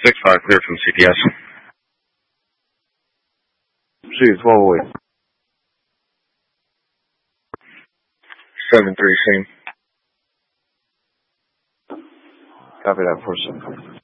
6-5 clear from CPS. Proceed 12 away. 7-3 same. Copy that, 4-7.